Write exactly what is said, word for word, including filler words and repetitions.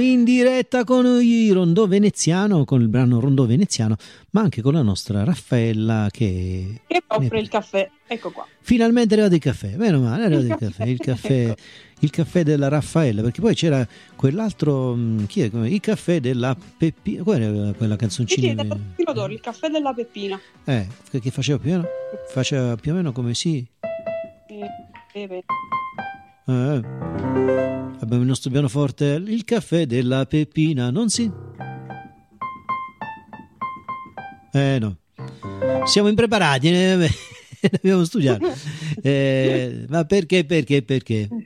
In diretta con il Rondò Veneziano, con il brano Rondò Veneziano, ma anche con la nostra Raffaella che... Che offre il caffè, ecco qua. Finalmente è arrivato il caffè, meno male, è arrivato il, il caffè, il caffè, ecco. il caffè della Raffaella, perché poi c'era quell'altro, chi è? Il caffè della Peppina, qual era quella canzoncina? Sì, sì, il caffè della Peppina. Eh, che faceva più o meno, faceva più o meno come sì. Beve. Eh, abbiamo il nostro pianoforte, il caffè della Peppina, non si? Eh no, siamo impreparati, eh, abbiamo studiato. Eh, ma perché, perché, perché?